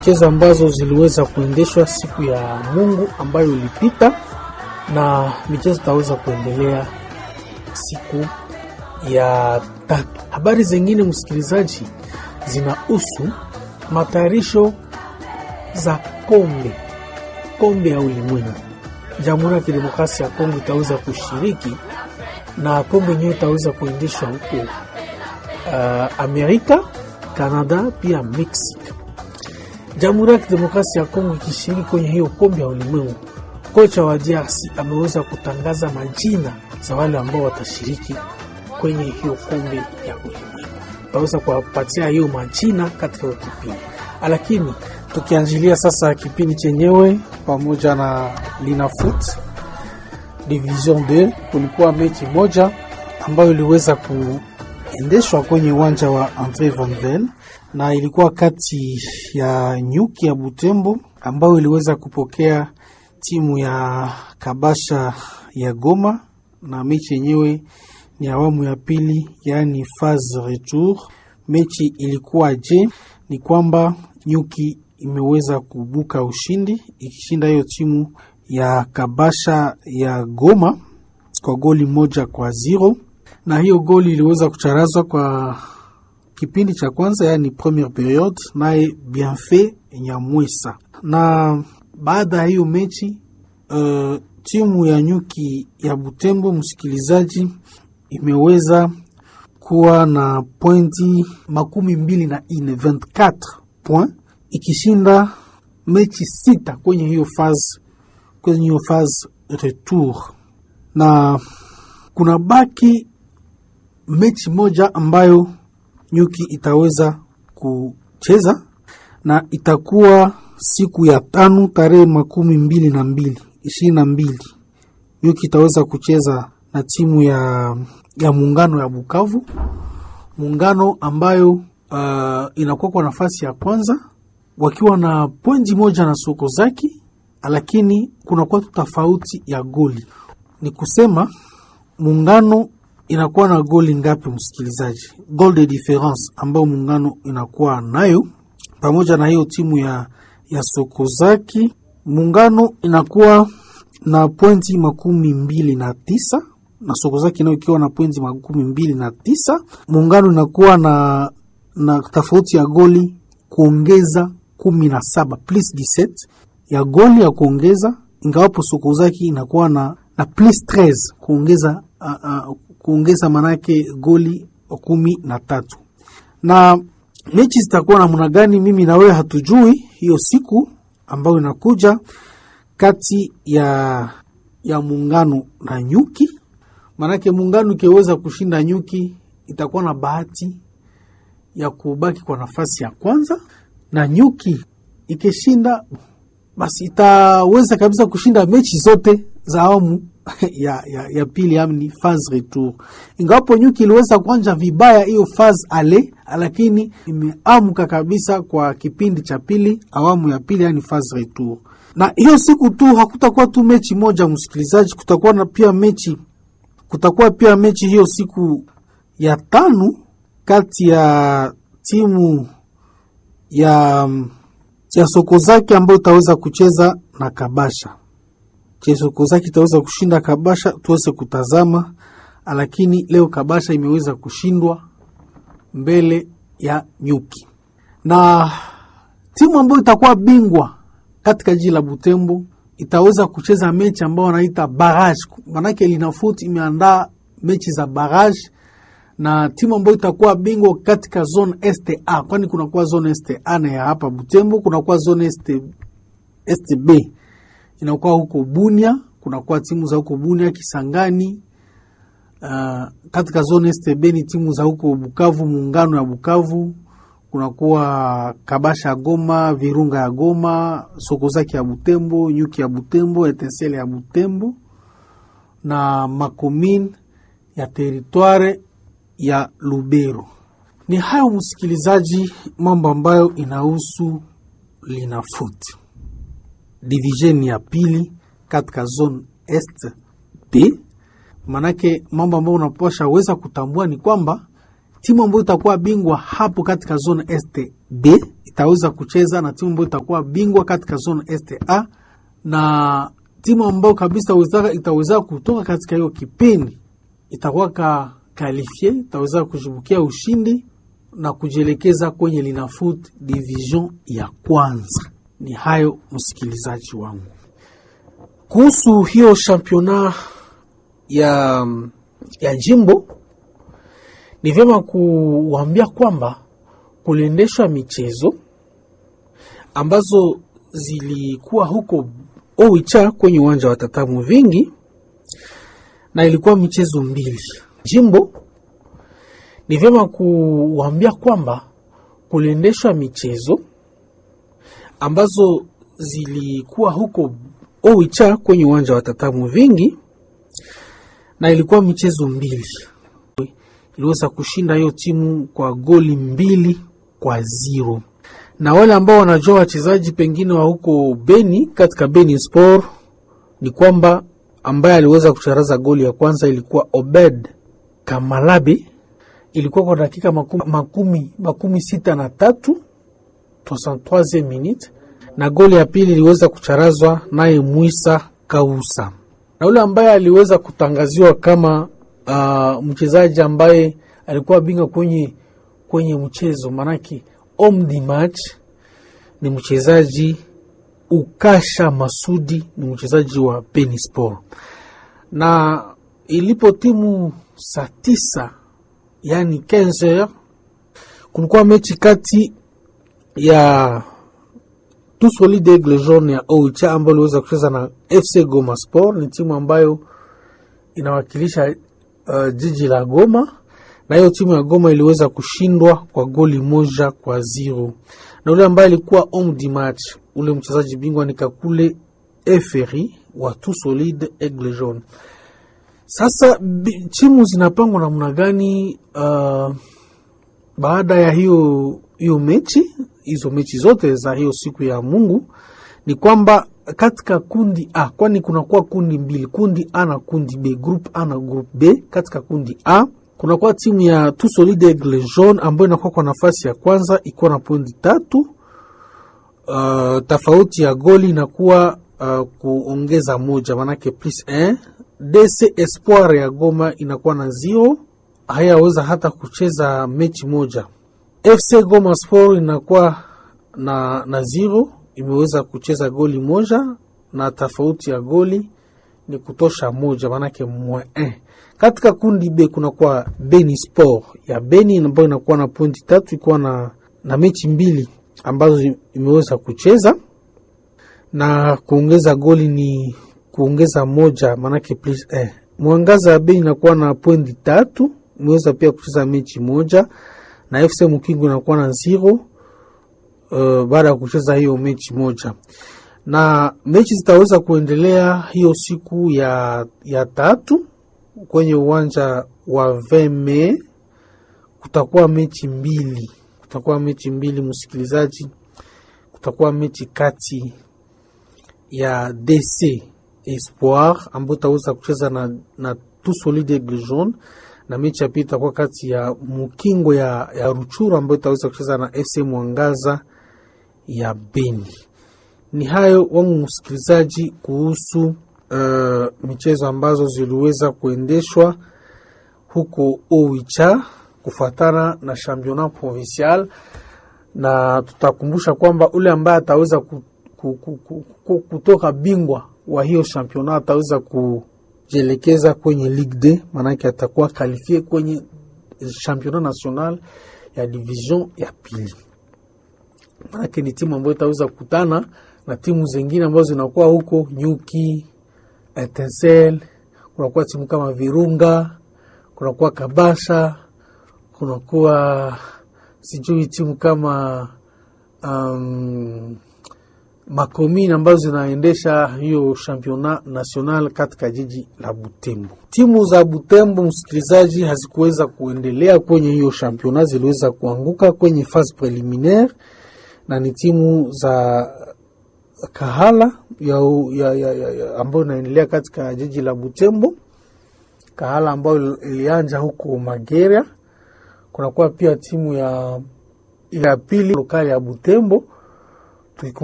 Michezo ambazo ziliweza kuendeshwa siku ya Mungu ambayo ilipita, na michezo itaweza kuendelea siku ya tatu. Habari zingine msikilizaji, zinahusu matayarisho za kombe ya ulimwengu. Jamhuri ya Kidemokrasia ya Kongo itaweza kushiriki, na kombe yenyewe itaweza kuendeshwa huko Amerika, Canada pia Mexico. Jamhuri ya Kidemokrasia ya Kongo ikishiriki kwenye hiyo kombe ya ulimwengu, kocha wa DRC ameweza kutangaza majina za wale ambao watashiriki kwenye hiyo kombe ya ulimwengu. Tutaweza kuwapatia hiyo majina katika kipindi. Lakini tukianjilia sasa kipindi chenyewe pamoja na Linafoot Division 2, kulikuwa mechi moja ambayo iliweza kuendeshwa kwenye uwanja wa Andre Vanvel, na ilikuwa kati ya Nyuki ya Butembo ambayo iliweza kupokea timu ya Kabasha ya Goma, na mechi yenyewe ni awamu ya pili, yani phase retour. Mechi ilikuwa ni kwamba Nyuki imeweza kubuka ushindi ikishinda hiyo timu ya Kabasha ya Goma kwa goli 1-0, na hiyo goli iliweza kucharazwa kwa kipindi cha kwanza, yani premiere period, naye Bienfait Nyamwesa. Na baada ya hiyo mechi timu ya Nyuki ya Butembo, msikilizaji, imeweza kuwa na pointi 24 point, ikishinda mechi 6 kwenye hiyo phase retour, na kuna baki mechi moja ambayo Nyuki itaweza kucheza, na itakuwa siku ya 5 tarehe 22. Nyuki itaweza kucheza na timu ya Muungano ya Bukavu, Muungano ambayo inakuwa kwa nafasi ya kwanza wakiwa na pointi 1 na Sokozaki, lakini kuna kwa tofauti ya goli. Ni kusema Muungano inakuwa na goli ngapi msikilizaji? Goal de difference ambayo Muungano inakuwa nayo pamoja na hiyo timu ya Sokozaki. Muungano inakuwa na pointi 29 na Sokozaki nayo ikiwa na pointi 29. Muungano inakuwa na tofauti ya goli kuongeza 17 plus 17 ya goli ya kuongeza, ingawapo Sokozaki inakuwa na plus 13 kuongeza manake goli 13. Na mechi zitakuwa namna gani mimi na wewe hatujui hiyo siku ambayo inakuja kati ya Muungano na Nyuki. Manake Muungano ikiweza kushinda Nyuki itakuwa na bahati ya kubaki kwa nafasi ya kwanza, na Nyuki ikishinda basi itaweza kabisa kushinda mechi zote za awamu ya pili, yani phase retour. Ingawapo Nyuki iliweza kuanza vibaya hiyo phase ale, lakini imeamka kabisa kwa kipindi cha pili, awamu ya pili, yani phase retour. Na hiyo siku tu hakutakuwa tu mechi moja msikilizaji, kutakuwa pia mechi hiyo siku ya 5 kati ya timu ya Sokozaki ambayo itaweza kucheza na Kabasha. Sokozaki itaweza kushinda Kabasha, tuweze kutazama, lakini leo Kabasha imeweza kushindwa mbele ya Nyuki. Na timu ambayo itakuwa bingwa katika jiji la Butembo itaweza kucheza mechi ambayo wanaita barrage. Manake Linafoot imeandaa mechi za barrage, na timu ambayo itakuwa bingwa katika zone STA, kwani kuna kuwa zone STA na ya hapa Butembo, kuna kuwa zone STB inakuwa huko Bunia, kuna kuwa timu za huko Bunia, Kisangani. Katika zone STB ni timu za huko Bukavu, Muungano ya Bukavu, kuna kuwa Kabasha ya Goma, Virunga ya Goma, Sokozaki ya Butembo, Nyuki ya Butembo, Etincelle ya Butembo, na makomine ya territoire ya Lubero. Ni hayo msikilizaji, mambo ambayo inahusu Linafoot division ya pili katika zone Est B. Manake mambo ambayo unapaswa weza kutambua ni kwamba timu ambayo itakuwa bingwa hapo katika zone Est B itaweza kucheza na timu ambayo itakuwa bingwa katika zone STA, na timu ambayo kabisa itaweza kutoka katika hiyo kipindi itakuwa kalifie, itaweza kujibukia ushindi na kujielekeza kwenye Linafoot division ya kwanza. Ni hayo msikilizaji wangu. Kuhusu hiyo championnat ya jimbo, ni vyema kuambia kwamba kuliendeshwa michezo ambazo zilikuwa huko Oicha kwenye uwanja wa Tatamu Vingi, na ilikuwa michezo mbili. Jimbo, ni vyema kuambia kwamba kuliendeshwa michezo ambazo zilikuwa huko Oicha kwenye uwanja wa Tatamu Vingi, na ilikuwa michezo mbili. Iliweza kushinda hiyo timu kwa goli 2-0. Na wale ambao wanajua wachezaji pengine wa huko Beni, katika Beni Sport, ni kwamba ambaye aliweza kucharaza goli ya kwanza ilikuwa Obed Kamalabi, ilikuwa kwa dakika makumi 63 63e minute, na goli ya pili iliweza kucharazwa naye Mwisa Kausa. Na yule ambaye aliweza kutangaziwa kama mchezaji ambaye alikuwa bingwa kwenye mchezo, manaki homme du match, ni mchezaji Ukasha Masudi, ni mchezaji wa Beni Sport. Na ilipo timu saa 9, yani 15h, kulikuwa mechi kati ya Tout Solide Aigle Jaune ya Oicha ambayo iliweza kucheza na FC Goma Sport. Ni timu ambayo inawakilisha jiji la Goma, na hiyo timu ya Goma iliweza kushindwa kwa goli 1-0. Na ule ambaye alikuwa homme du match, ule mchezaji bingwa, ni Kakule Eferi wa Tout Solide Aigle Jaune. Sasa timu zinapangwa namna gani baada ya hiyo mechi, hizo mechi zote za hiyo siku ya Mungu? Ni kwamba katika kundi A, kwani kunakuwa kundi mbili, kundi A na kundi B, group A na group B. Katika kundi A kunakuwa timu ya Tout Solide Aigle Jaune ambayo inakuwa kwa nafasi ya kwanza ikiwa na pointi 3. Tofauti ya goli inakuwa kuongeza moja, manake plus 1. DC Espoir ya Goma inakuwa na 0, hayaweza hata kucheza mechi moja. FC Goma Sport inakuwa na 0, imeweza kucheza goli moja, na tofauti ya goli ni kutosha moja, manake -1. Katika kundi B kunakuwa Beni Sport ya Beni ambayo inakuwa na pointi 3, ikuwa na mechi mbili ambazo imeweza kucheza, na kuongeza goli ni kuongeza moja, manake plus 1. Mwangaza ya Beni inakuwa na pointi 3, imeweza pia kucheza mechi moja, na FC Mukingo inakuwa na 0 baada ya kucheza hiyo mechi moja. Na mechi zitaweza kuendelea hiyo siku ya 3 kwenye uwanja wa Veme. Kutakuwa mechi mbili msikilizaji. Kutakuwa mechi kati ya DC Espoir ambayo itaweza kucheza na Tout Solide Aigle Jaune, na mechi ya pili itakuwa kati ya Mukingo ya Ruchuru ambayo itaweza kucheza na FC Mwangaza ya Beni. Ni hayo wangu msikilizaji kuhusu michezo ambazo ziliweza kuendeshwa huko Oicha kufuatana na championnat provincial, na tutakumbusha kwamba ule ambaye ataweza kutoka bingwa wa hiyo championnat ataweza kujielekeza kwenye Ligue 2, maana yake atakuwa qualifié kwenye championnat national ya division ya pili. Maana yake ni timu ambayo itaweza kukutana na timu zingine ambazo zinakuwa huko Nyuki, Etincelle, kunakuwa timu kama Virunga, kunakuwa Kabasha, kunakuwa sijui timu kama makomini ambazo zinaendesha hiyo championnat national katika jiji la Butembo. Timu za Butembo msikilizaji hazikuweza kuendelea kwenye hiyo championnat, ziliweza kuanguka kwenye phase preliminaire, na ni timu za Kahala ambayo inaendelea katika jiji la Butembo. Kahala ambayo ilianja huko Mageria. Kunakuwa pia timu ya pili lokali ya Butembo.